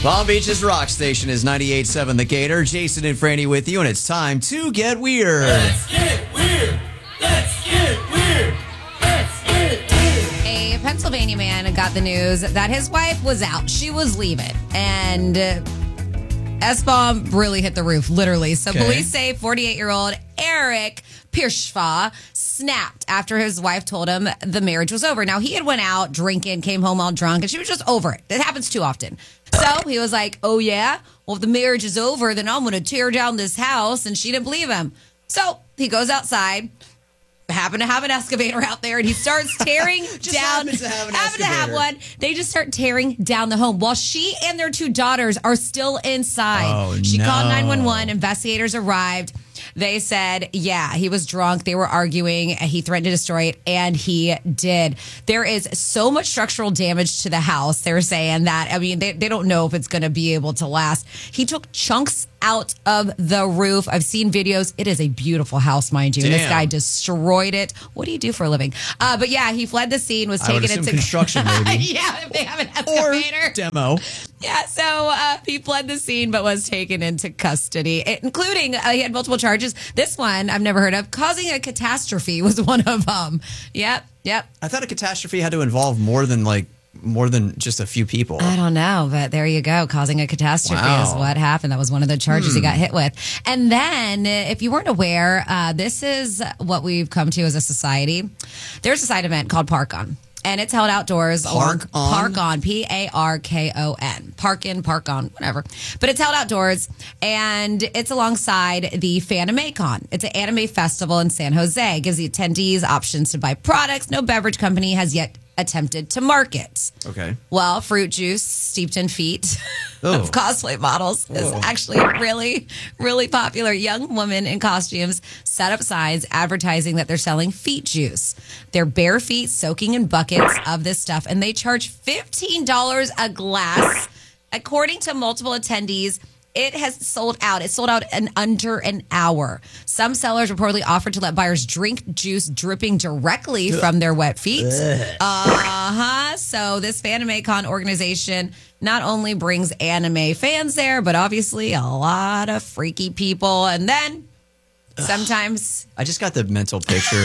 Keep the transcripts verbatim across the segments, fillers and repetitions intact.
Palm Beach's rock station is ninety-eight point seven The Gator. Jason and Franny with you, and it's time to get weird. Let's get weird. Let's get weird. Let's get weird. A Pennsylvania man got the news that his wife was out. She was leaving. And uh, S-bomb really hit the roof, literally. So Okay. police say forty-eight-year-old Eric Pirschva snapped after his wife told him the marriage was over. Now, he had went out drinking, came home all drunk, and she was just over it. It happens too often. So he was like, oh, yeah? Well, if the marriage is over, then I'm going to tear down this house. And she didn't believe him. So he goes outside, happened to have an excavator out there, and he starts tearing Just down. happens to have an happened to have excavator. one. They just start tearing down the home while she and their two daughters are still inside. Oh, she no. called nine one one. Investigators arrived. They said, yeah, he was drunk. They were arguing. He threatened to destroy it, and he did. There is so much structural damage to the house. They're saying that. I mean, they, they don't know if it's going to be able to last. He took chunks out of the roof. I've seen videos. It is a beautiful house, mind you. And this Damn. guy destroyed it. What do you do for a living? Uh, but yeah, he fled the scene, was I would taken assume into construction, maybe. yeah, if they have an Or excavator. demo. Yeah, so uh, he fled the scene but was taken into custody, including uh, he had multiple charges. This one I've never heard of. Causing a catastrophe was one of them. Yep, yep. I thought a catastrophe had to involve more than like more than just a few people. I don't know, but there you go. Causing a catastrophe Wow. is what happened. That was one of the charges he got hit with. And then, if you weren't aware, uh, this is what we've come to as a society. There's a side event called Park On. And it's held outdoors. Park or, On? Park On, P A R K O N. Park in, Park On, whatever. But it's held outdoors, and it's alongside the FanimeCon. It's an anime festival in San Jose. It gives the attendees options to buy products no beverage company has yet attempted to market. Okay. Well, fruit juice steeped in feet Oh. of cosplay models is Oh. actually really, really popular. Young women in costumes set up signs advertising that they're selling feet juice. Their bare feet soaking in buckets of this stuff, and they charge fifteen dollars a glass. According to multiple attendees, it has sold out. It sold out in under an hour. Some sellers reportedly offered to let buyers drink juice dripping directly from their wet feet. Uh-huh. So this FanimeCon organization not only brings anime fans there, but obviously a lot of freaky people. And then sometimes I just got the mental picture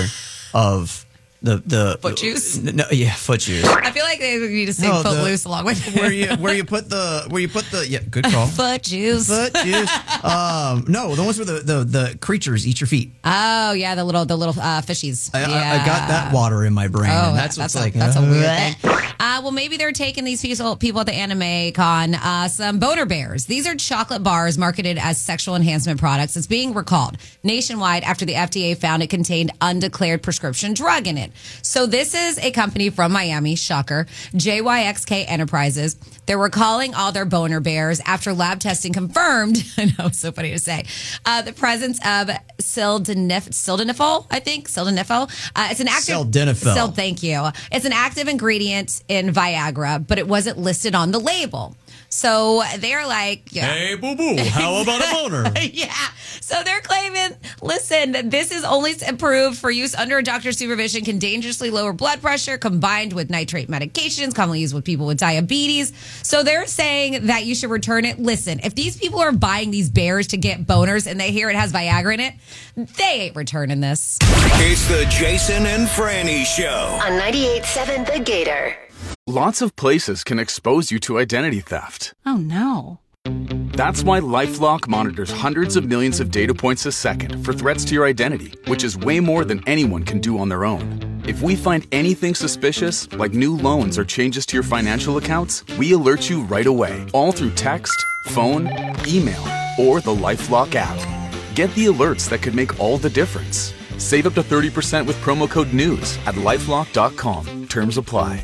of the the Foot juice? No, yeah, foot juice. I feel like they need to sing No, the- Footloose along with where you where you put the where you put the yeah, good call. foot juice. Foot juice. Um, no, the ones where the, the, the creatures eat your feet. Oh yeah, the little the little uh, fishies. I, I, yeah. I got that water in my brain. Oh, and that's that's what's a, like. that's a weird uh, thing. Uh, well, maybe they're taking these people, people at the Anime Con uh, some boner bears. These are chocolate bars marketed as sexual enhancement products. It's being recalled nationwide after the F D A found it contained undeclared prescription drug in it. So this is a company from Miami, shocker, J Y X K Enterprises. They're recalling all their boner bears after lab testing confirmed, I know, it's so funny to say, uh, the presence of sildenaf- sildenafil, I think, sildenafil. Uh, it's an active... Sildenafil. Sil- Thank you. It's an active ingredient in Viagra, but it wasn't listed on the label. So they're like, yeah. Hey, boo boo, how about a boner? Yeah. So they're claiming, listen, this is only approved for use under a doctor's supervision, can dangerously lower blood pressure combined with nitrate medications, commonly used with people with diabetes. So they're saying that you should return it. Listen, if these people are buying these bears to get boners and they hear it has Viagra in it, they ain't returning this. It's the Jason and Franny Show. On ninety-eight point seven The Gator. Lots of places can expose you to identity theft. Oh no. That's why LifeLock monitors hundreds of millions of data points a second for threats to your identity, which is way more than anyone can do on their own. If we find anything suspicious, like new loans or changes to your financial accounts, we alert you right away, all through text, phone, email, or the LifeLock app. Get the alerts that could make all the difference. Save up to thirty percent with promo code NEWS at lifelock dot com. Terms apply.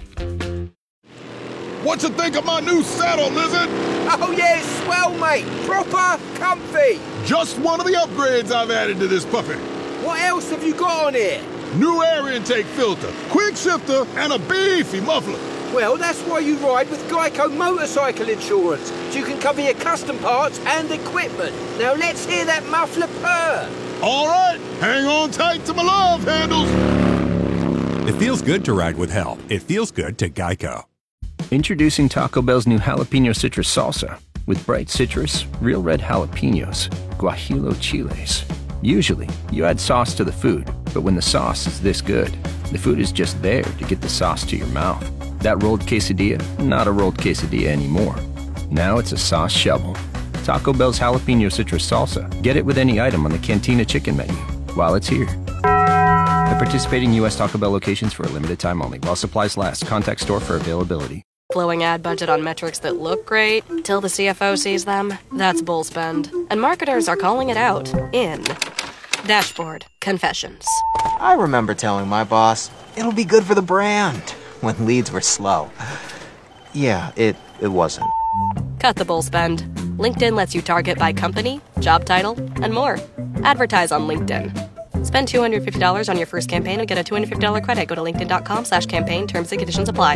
What you think of my new saddle, Lizard? Oh yeah, it's swell, mate. Proper comfy. Just one of the upgrades I've added to this puppy. What else have you got on here? New air intake filter, quick shifter, and a beefy muffler. Well, that's why you ride with Geico Motorcycle Insurance, so you can cover your custom parts and equipment. Now let's hear that muffler purr. All right, hang on tight to my love handles. It feels good to ride with help. It feels good to Geico. Introducing Taco Bell's new jalapeno citrus salsa with bright citrus, real red jalapenos, guajillo chiles. Usually, you add sauce to the food, but when the sauce is this good, the food is just there to get the sauce to your mouth. That rolled quesadilla, not a rolled quesadilla anymore. Now it's a sauce shovel. Taco Bell's jalapeno citrus salsa. Get it with any item on the Cantina Chicken menu while it's here. At participating U S Taco Bell locations for a limited time only. While supplies last. Contact store for availability. Blowing ad budget on metrics that look great till the C F O sees them? That's bull spend. And marketers are calling it out in Dashboard Confessions. I remember telling my boss, it'll be good for the brand, when leads were slow. Yeah, it, it wasn't. Cut the bull spend. LinkedIn lets you target by company, job title, and more. Advertise on LinkedIn. Spend two hundred fifty dollars on your first campaign and get a two hundred fifty dollars credit. Go to linkedin.com slash campaign. Terms and conditions apply.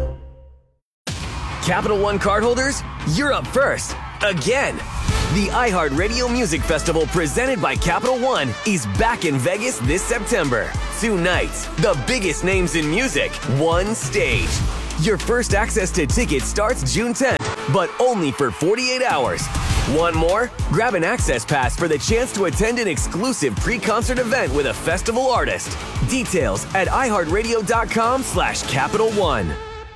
Capital One cardholders, you're up first. Again. The iHeartRadio Music Festival presented by Capital One is back in Vegas this September. Two nights, the biggest names in music, one stage. Your first access to tickets starts June tenth, but only for forty-eight hours. Want more? Grab an access pass for the chance to attend an exclusive pre-concert event with a festival artist. Details at iHeartRadio.com slash Capital One.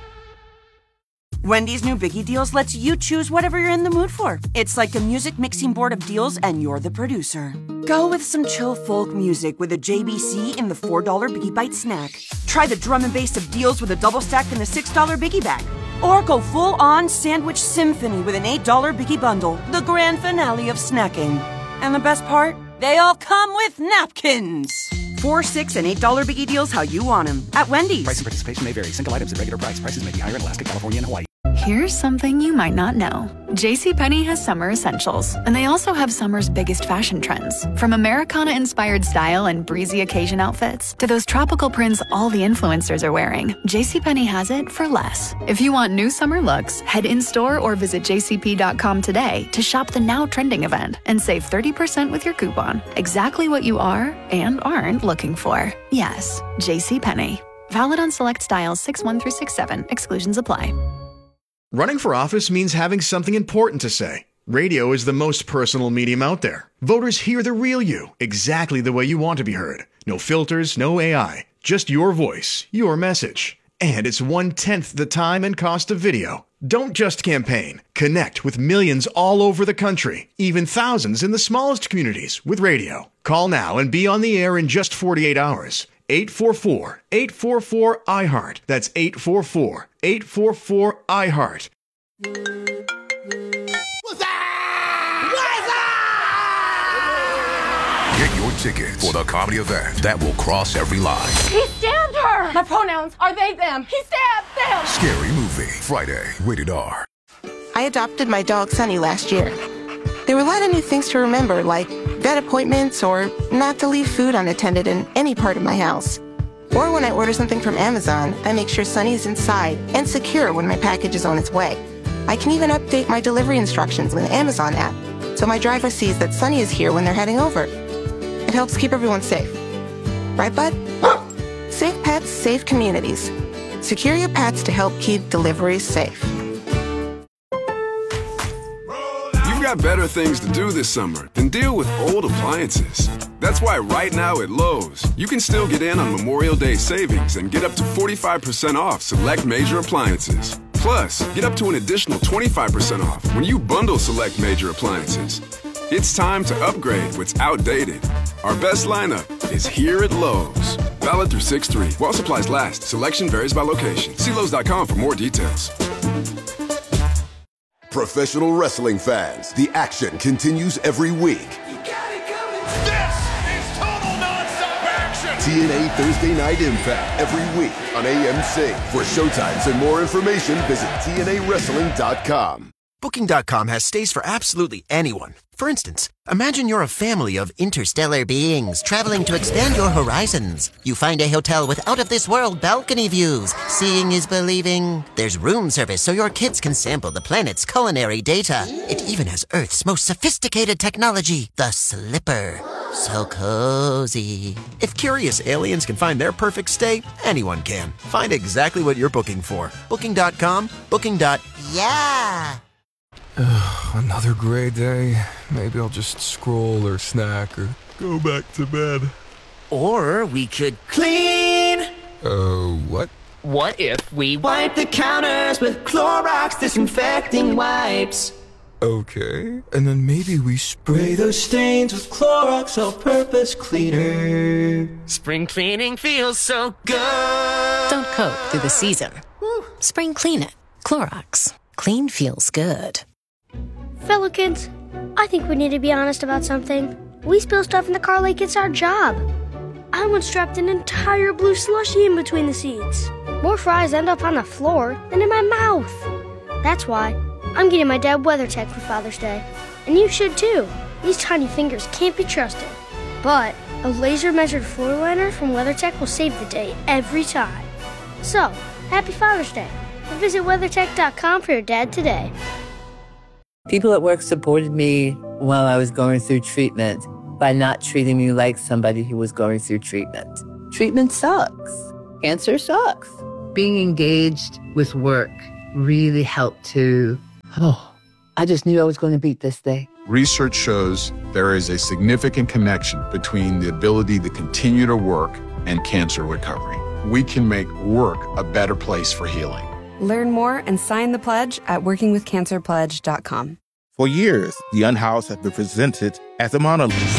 Wendy's new Biggie Deals lets you choose whatever you're in the mood for. It's like a music mixing board of deals, and you're the producer. Go with some chill folk music with a J B C in the four dollar Biggie Bite snack. Try the drum and bass of deals with a double stack in the six dollar Biggie Bag. Or go full-on sandwich symphony with an eight dollar Biggie Bundle, the grand finale of snacking. And the best part? They all come with napkins. Four, six, and eight dollar Biggie Deals how you want them at Wendy's. Price and participation may vary. Single items at regular price. Prices may be higher in Alaska, California, and Hawaii. Here's something you might not know. JCPenney has summer essentials, and they also have summer's biggest fashion trends. From Americana-inspired style and breezy occasion outfits to those tropical prints all the influencers are wearing, JCPenney has it for less. If you want new summer looks, head in-store or visit j c p dot com today to shop the now trending event and save thirty percent with your coupon. Exactly what you are and aren't looking for. Yes, JCPenney. Valid on select styles six one through six seven. Exclusions apply. Running for office means having something important to say. Radio is the most personal medium out there. Voters hear the real you, exactly the way you want to be heard. No filters, no A I, just your voice, your message. And it's one-tenth the time and cost of video. Don't just campaign. Connect with millions all over the country, even thousands in the smallest communities with radio. Call now and be on the air in just forty-eight hours. eight four four, eight four four, I heart. That's eight four four, eight four four, I heart. Get your tickets for the comedy event that will cross every line. He stabbed her! My pronouns are they, them. He stabbed them! Scary Movie, Friday, rated R. I adopted my dog Sunny last year. There were a lot of new things to remember, like vet appointments or not to leave food unattended in any part of my house. Or when I order something from Amazon, I make sure Sunny is inside and secure when my package is on its way. I can even update my delivery instructions with the Amazon app, so my driver sees that Sunny is here when they're heading over. It helps keep everyone safe. Right, bud? Safe pets, safe communities. Secure your pets to help keep deliveries safe. You've got better things to do this summer than deal with old appliances. That's why right now at Lowe's, you can still get in on Memorial Day savings and get up to forty-five percent off select major appliances. Plus, get up to an additional twenty-five percent off when you bundle select major appliances. It's time to upgrade what's outdated. Our best lineup is here at Lowe's. Valid through six three. While supplies last, selection varies by location. See Lowe's dot com for more details. Professional wrestling fans, the action continues every week. T N A Thursday Night Impact every week on A M C. For showtimes and more information, visit T N A wrestling dot com. Booking dot com has stays for absolutely anyone. For instance, imagine you're a family of interstellar beings traveling to expand your horizons. You find a hotel with out-of-this-world balcony views. Seeing is believing. There's room service so your kids can sample the planet's culinary data. It even has Earth's most sophisticated technology, the Slipper. So cozy. If curious aliens can find their perfect stay, anyone can. Find exactly what you're booking for. Booking dot com, booking. Yeah. Another gray day. Maybe I'll just scroll or snack or go back to bed. Or we could clean. Uh, what? What if we wipe the counters with Clorox disinfecting wipes? Okay, and then maybe we spray Spray those stains with Clorox all-purpose cleaner. Spring cleaning feels so good. Don't cope through the season. Spring clean it. Clorox. Clean feels good. Fellow kids, I think we need to be honest about something. We spill stuff in the car like it's our job. I once dropped an entire blue slushie in between the seats. More fries end up on the floor than in my mouth. That's why I'm getting my dad WeatherTech for Father's Day. And you should too. These tiny fingers can't be trusted. But a laser-measured floor liner from WeatherTech will save the day every time. So, happy Father's Day. And visit WeatherTech dot com for your dad today. People at work supported me while I was going through treatment by not treating me like somebody who was going through treatment. Treatment sucks. Cancer sucks. Being engaged with work really helped to, oh, I just knew I was going to beat this thing. Research shows there is a significant connection between the ability to continue to work and cancer recovery. We can make work a better place for healing. Learn more and sign the pledge at working with cancer pledge dot com. For years, the Unhoused have been presented as a monolith.